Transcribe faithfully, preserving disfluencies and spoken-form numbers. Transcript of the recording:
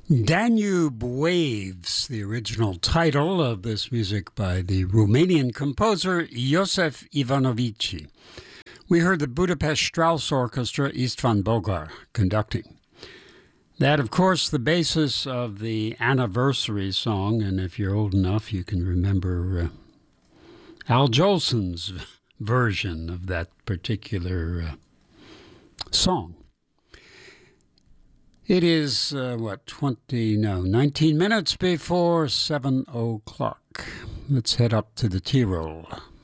Danube Waves, the original title of this music by the Romanian composer Iosif Ivanovici. We heard the Budapest Strauss Orchestra, Istvan Bogar, conducting. That, of course, the basis of the anniversary song, and if you're old enough, you can remember uh, Al Jolson's version of that particular uh, song. It is, uh, what, twenty, no, nineteen minutes before seven o'clock. Let's head up to the Tyrol.